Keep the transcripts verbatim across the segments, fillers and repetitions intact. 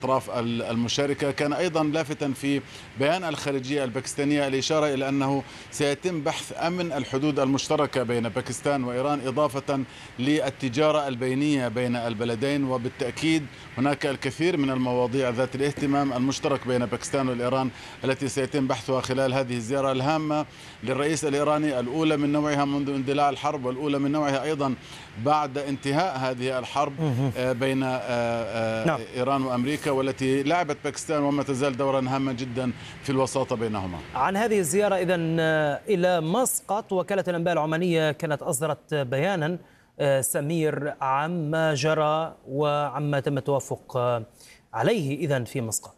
الأطراف المشاركة. كان أيضا لافتا في بيان الخارجية الباكستانية الإشارة إلى أنه سيتم بحث أمن الحدود المشتركة بين باكستان وإيران، إضافة للتجارة البينية بين البلدين. وبالتأكيد هناك الكثير من المواضيع ذات الاهتمام المشترك بين باكستان والإيران التي سيتم بحثها خلال هذه الزيارة الهامة للرئيس الإيراني، الأولى من نوعها منذ اندلاع الحرب، والأولى من نوعها أيضا بعد انتهاء هذه الحرب بين إيران وأمريكا، والتي لعبت باكستان وما تزال دورا هاما جدا في الوساطة بينهما. عن هذه الزيارة إذن إلى مسقط، وكالة الأنباء العمانية كانت أصدرت بيانا سمير عما جرى وعما تم التوافق عليه إذن في مسقط.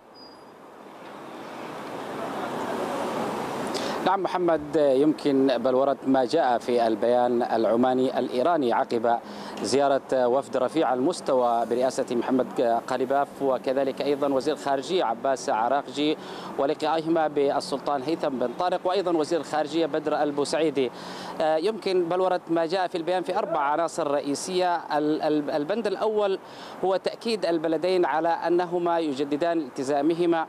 نعم محمد، يمكن بلورة ما جاء في البيان العماني الإيراني عقب زيارة وفد رفيع المستوى برئاسة محمد قليباف وكذلك أيضا وزير الخارجية عباس عراقجي ولقائهما بالسلطان هيثم بن طارق وأيضا وزير الخارجية بدر البوسعيدي. يمكن بلورة ما جاء في البيان في أربع عناصر رئيسية. البند الأول هو تأكيد البلدين على أنهما يجددان التزامهما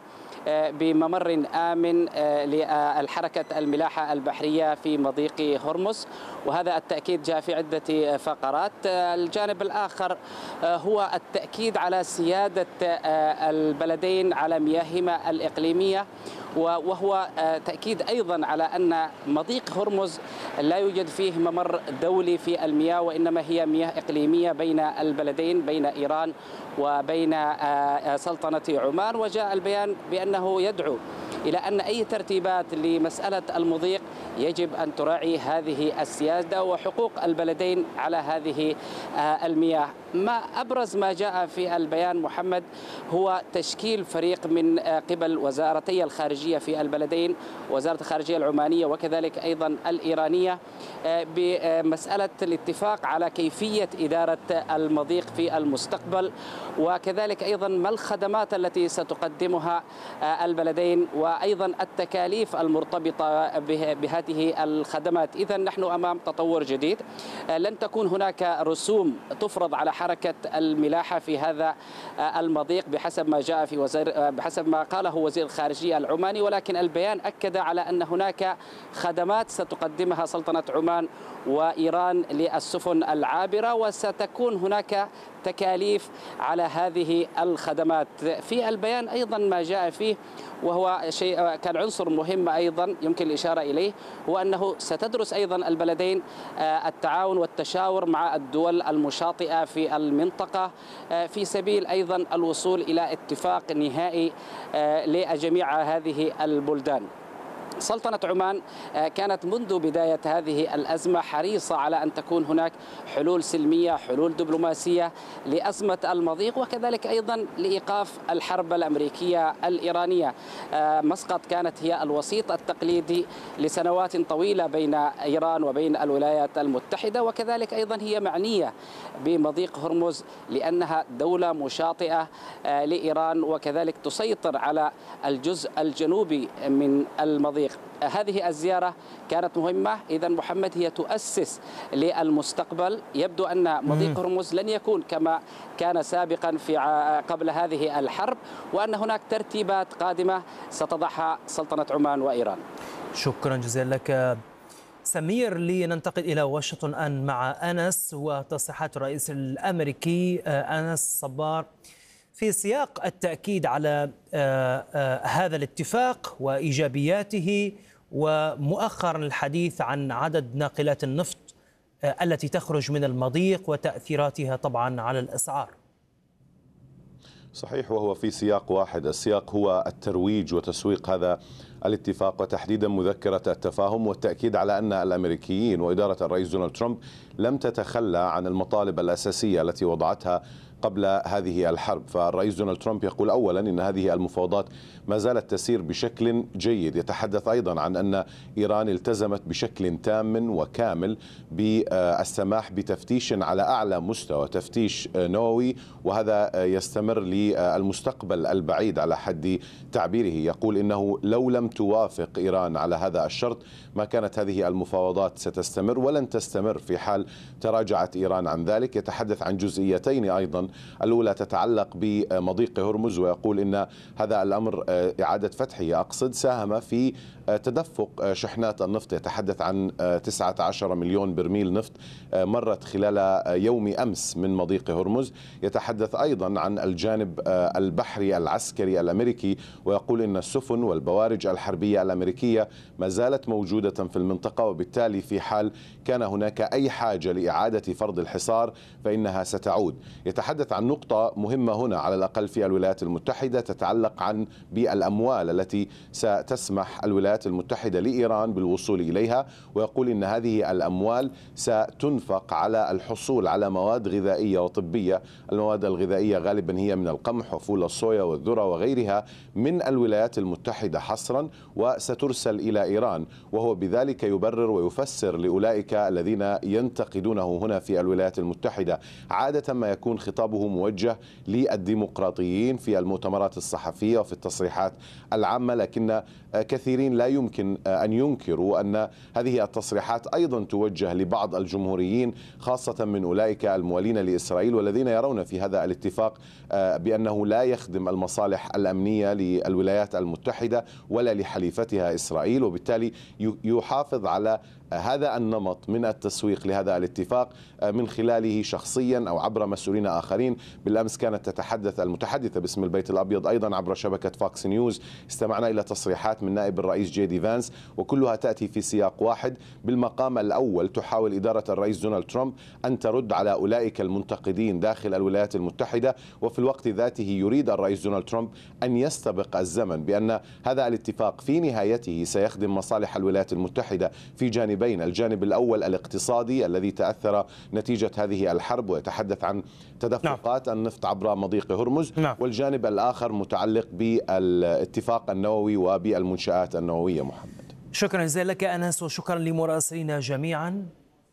بممر آمن للحركة الملاحة البحرية في مضيق هرمز، وهذا التأكيد جاء في عدة فقرات. الجانب الآخر هو التأكيد على سيادة البلدين على مياههما الإقليمية، وهو تأكيد أيضا على أن مضيق هرمز لا يوجد فيه ممر دولي في المياه، وإنما هي مياه إقليمية بين البلدين، بين إيران وبين سلطنة عمان. وجاء البيان بأنه يدعو إلى أن أي ترتيبات لمسألة المضيق يجب أن تراعي هذه السيادة وحقوق البلدين على هذه المياه. ما أبرز ما جاء في البيان محمد هو تشكيل فريق من قبل وزارتي الخارجية في البلدين، وزارة الخارجية العمانية وكذلك أيضا الإيرانية، بمسألة الاتفاق على كيفية إدارة المضيق في المستقبل، وكذلك أيضا ما الخدمات التي ستقدمها البلدين وأيضا التكاليف المرتبطة بهذه الخدمات. إذن نحن أمام تطور جديد، لن تكون هناك رسوم تفرض على حركة الملاحة في هذا المضيق بحسب ما جاء في وزير بحسب ما قاله وزير الخارجية العماني، ولكن البيان أكد على أن هناك خدمات ستقدمها سلطنة عمان وإيران للسفن العابرة، وستكون هناك تكاليف على هذه الخدمات. في البيان أيضا ما جاء فيه وهو شيء كان عنصر مهم أيضا يمكن الإشارة إليه، هو أنه ستدرس أيضا البلدين التعاون والتشاور مع الدول المشاطئة في المنطقة في سبيل أيضا الوصول إلى اتفاق نهائي لجميع هذه البلدان. سلطنة عمان كانت منذ بداية هذه الأزمة حريصة على أن تكون هناك حلول سلمية، حلول دبلوماسية لأزمة المضيق، وكذلك أيضا لإيقاف الحرب الأمريكية الإيرانية. مسقط كانت هي الوسيط التقليدي لسنوات طويلة بين إيران وبين الولايات المتحدة، وكذلك أيضا هي معنية بمضيق هرمز لأنها دولة مشاطئة لإيران، وكذلك تسيطر على الجزء الجنوبي من المضيق. هذه الزيارة كانت مهمة. إذا محمد هي تؤسس للمستقبل. يبدو أن مضيق هرمز لن يكون كما كان سابقا في قبل هذه الحرب، وأن هناك ترتيبات قادمة ستضعها سلطنة عمان وإيران. شكرا جزيلا لك سمير. لننتقل إلى واشنطن الآن مع أنس وتصريحات الرئيس الأمريكي أنس صبار في سياق التأكيد على هذا الاتفاق وإيجابياته، ومؤخرا الحديث عن عدد ناقلات النفط التي تخرج من المضيق وتأثيراتها طبعا على الأسعار. صحيح، وهو في سياق واحد. السياق هو الترويج وتسويق هذا الاتفاق، وتحديدا مذكرة التفاهم، والتأكيد على أن الأمريكيين وإدارة الرئيس دونالد ترامب لم تتخلى عن المطالب الأساسية التي وضعتها قبل هذه الحرب. فالرئيس دونالد ترامب يقول أولا إن هذه المفاوضات ما زالت تسير بشكل جيد. يتحدث أيضا عن أن إيران التزمت بشكل تام وكامل بالسماح بتفتيش على أعلى مستوى، تفتيش نووي، وهذا يستمر للمستقبل البعيد على حد تعبيره. يقول إنه لو لم توافق إيران على هذا الشرط ما كانت هذه المفاوضات ستستمر ولن تستمر في حال تراجعت إيران عن ذلك. يتحدث عن جزئيتين أيضا الأولى تتعلق بمضيق هرمز، ويقول إن هذا الأمر إعادة فتحه أقصد ساهم في تدفق شحنات النفط. يتحدث عن تسعة عشر مليون برميل نفط مرت خلال يوم أمس من مضيق هرمز. يتحدث أيضا عن الجانب البحري العسكري الأمريكي، ويقول إن السفن والبوارج الحربية الأمريكية ما زالت موجودة في المنطقة، وبالتالي في حال كان هناك أي حاجة لإعادة فرض الحصار فإنها ستعود. يتحدث عن نقطة مهمة هنا على الأقل في الولايات المتحدة تتعلق عن بالأموال التي ستسمح الولايات المتحدة لإيران بالوصول إليها، ويقول إن هذه الأموال ستنفق على الحصول على مواد غذائية وطبية. المواد الغذائية غالبا هي من القمح وفول الصويا والذرة وغيرها من الولايات المتحدة حصرا، وسترسل إلى إيران، وهو بذلك يبرر ويفسر لأولئك الذين ينتقدونه هنا في الولايات المتحدة. عادة ما يكون خطابه موجه للديمقراطيين في المؤتمرات الصحفية وفي التصريحات العامة، لكن كثيرين لا يمكن أن ينكروا أن هذه التصريحات أيضا توجه لبعض الجمهوريين، خاصة من أولئك الموالين لإسرائيل والذين يرون في هذا الاتفاق بأنه لا يخدم المصالح الأمنية للولايات المتحدة ولا لحليفتها إسرائيل، وبالتالي يحافظ على هذا النمط من التسويق لهذا الاتفاق من خلاله شخصيا أو عبر مسؤولين آخرين. بالأمس كانت تتحدث المتحدثة باسم البيت الأبيض أيضا عبر شبكة فاكس نيوز. استمعنا إلى تصريحات من نائب الرئيس جي دي فانس، وكلها تأتي في سياق واحد. بالمقام الأول تحاول إدارة الرئيس دونالد ترامب أن ترد على أولئك المنتقدين داخل الولايات المتحدة، وفي الوقت ذاته يريد الرئيس دونالد ترامب أن يستبق الزمن بأن هذا الاتفاق في نهايته سيخدم مصالح الولايات المتحدة في جانب بين الجانب الأول الاقتصادي الذي تأثر نتيجة هذه الحرب، ويتحدث عن تدفقات نعم. النفط عبر مضيق هرمز نعم. والجانب الآخر متعلق بالاتفاق النووي وبالمنشآت النووية. محمد، شكرا جزيلا لك أنس، وشكرا لمراسلين جميعا.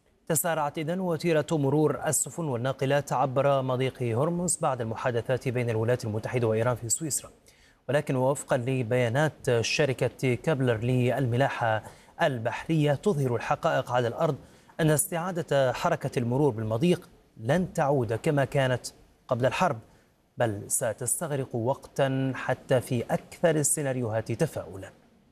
تسارعت إذن وتيرة مرور السفن والناقلات عبر مضيق هرمز بعد المحادثات بين الولايات المتحدة وإيران في سويسرا، ولكن وفقا لبيانات شركة كابلر للملاحة البحرية تظهر الحقائق على الأرض أن استعادة حركة المرور بالمضيق لن تعود كما كانت قبل الحرب، بل ستستغرق وقتا حتى في أكثر السيناريوهات تفاؤلا.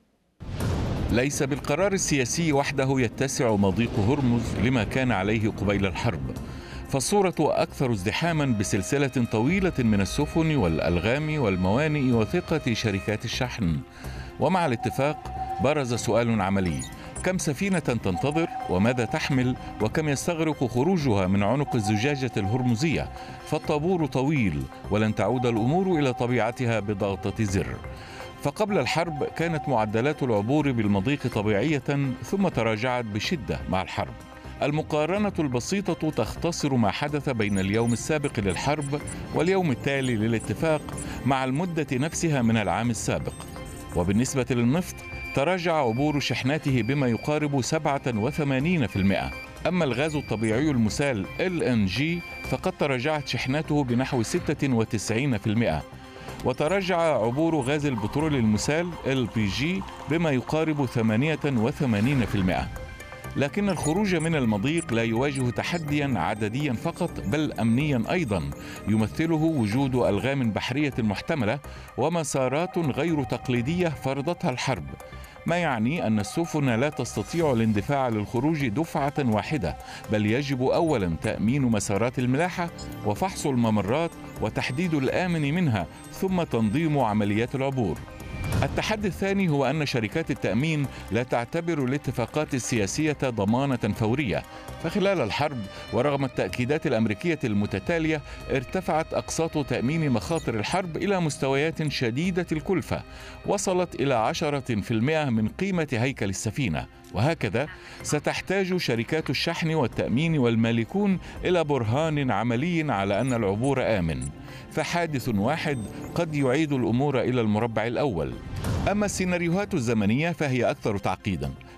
ليس بالقرار السياسي وحده يتسع مضيق هرمز لما كان عليه قبيل الحرب، فالصورة أكثر ازدحاما بسلسلة طويلة من السفن والألغام والموانئ وثقة شركات الشحن. ومع الاتفاق برز سؤال عملي: كم سفينة تنتظر وماذا تحمل وكم يستغرق خروجها من عنق الزجاجة الهرمزية؟ فالطابور طويل ولن تعود الأمور إلى طبيعتها بضغطة زر. فقبل الحرب كانت معدلات العبور بالمضيق طبيعية ثم تراجعت بشدة مع الحرب. المقارنة البسيطة تختصر ما حدث بين اليوم السابق للحرب واليوم التالي للاتفاق مع المدة نفسها من العام السابق. وبالنسبة للنفط تراجع عبور شحناته بما يقارب سبعة وثمانين بالمئة. أما الغاز الطبيعي المسال إل إن جي فقد تراجعت شحناته بنحو ستة وتسعين بالمئة، وتراجع عبور غاز البترول المسال إل بي جي بما يقارب ثمانية وثمانين بالمئة. لكن الخروج من المضيق لا يواجه تحديا عدديا فقط بل أمنيا أيضا، يمثله وجود ألغام بحرية محتملة ومسارات غير تقليدية فرضتها الحرب، ما يعني أن السفن لا تستطيع الاندفاع للخروج دفعة واحدة، بل يجب أولا تأمين مسارات الملاحة وفحص الممرات وتحديد الآمن منها ثم تنظيم عمليات العبور. التحدي الثاني هو أن شركات التأمين لا تعتبر الاتفاقات السياسية ضمانة فورية، فخلال الحرب ورغم التأكيدات الأمريكية المتتالية ارتفعت أقساط تأمين مخاطر الحرب إلى مستويات شديدة الكلفة وصلت إلى عشرة بالمئة من قيمة هيكل السفينة. وهكذا ستحتاج شركات الشحن والتأمين والمالكون إلى برهان عملي على أن العبور آمن، فحادث واحد قد يعيد الأمور إلى المربع الأول. أما السيناريوهات الزمنية فهي أكثر تعقيدا،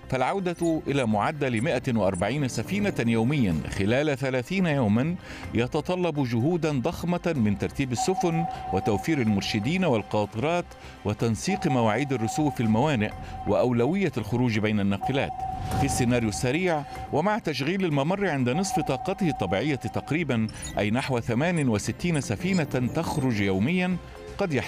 فالعودة إلى معدل مئة وأربعين سفينة يوميا خلال ثلاثين يوما يتطلب جهودا ضخمة من ترتيب السفن وتوفير المرشدين والقاطرات وتنسيق مواعيد الرسو في الموانئ وأولوية الخروج بين الناقلات. في السيناريو السريع ومع تشغيل الممر عند نصف طاقته الطبيعية تقريبا، أي نحو ثمان وستين سفينة تخرج يوميا، قد يحتاج